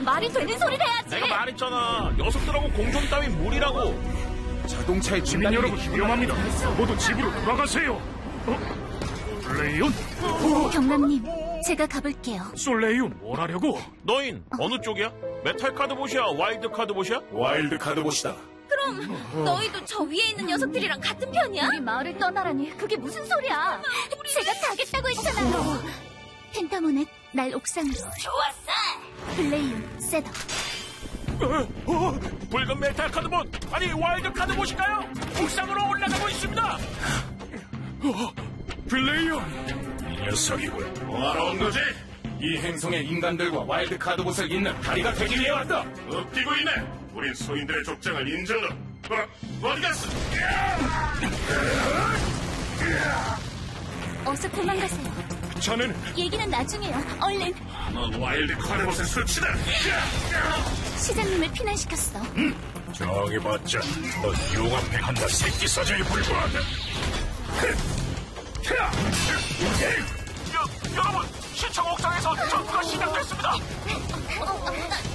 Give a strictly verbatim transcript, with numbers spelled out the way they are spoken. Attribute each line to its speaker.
Speaker 1: 말이 되는 소리를 해야지.
Speaker 2: 내가 말했잖아. 녀석들하고 공존 따위 무리라고.
Speaker 3: 자동차의
Speaker 4: 주민 여러분 위험합니다. 모두 집으로 돌아가세요. 어? 솔레이온?
Speaker 1: 경감님, 제가 가볼게요.
Speaker 4: 솔레이온 뭘 하려고?
Speaker 2: 너인 어느 쪽이야? 메탈 카드봇이야? 와일드 카드봇이야?
Speaker 3: 와일드 카드봇이다.
Speaker 1: 그럼 너희도 저 위에 있는 녀석들이랑 같은 편이야? 우리 마을을 떠나라니 그게 무슨 소리야? 제가 가겠다고 했잖아요. 펜타모넷, 날 옥상으로. 좋았어. 블레이온, 세더.
Speaker 2: 어, 어, 붉은 메탈 카드봇 아니 와일드 카드봇인가요? 옥상으로 올라가고 있습니다.
Speaker 4: 어, 블레이온!
Speaker 3: 이 녀석이군. 뭐하러 온 거지? 이 행성에 인간들과 와일드 카드봇을 잇는 다리가 되기 위해 왔다.
Speaker 5: 웃기고 있네. 우린 소인들의 족장을 인정로. 어, 어디 갔어?
Speaker 1: 어서 도망가세요.
Speaker 4: 자네는
Speaker 1: 얘기는 나중에요. 얼른.
Speaker 5: 넌 와일드 카드봇의 수치다.
Speaker 1: 시장님을 피난시켰어.
Speaker 3: 저기 봤자 넌 용암배 한나 새끼 사자에 불과하다.
Speaker 2: 여, 여러분 시청 옥상에서 전투가 시작됐습니다.
Speaker 1: 어, 어,